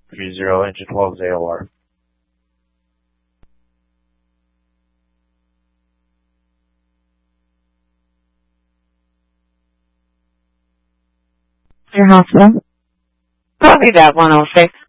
30, engine 12 is AOR. Your hospital. Copy that, 106.